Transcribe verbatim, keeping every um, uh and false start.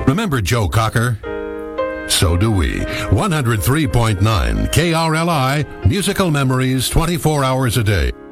Remember Joe Cocker? So do we. one oh three point nine K R L I, musical memories twenty-four hours a day.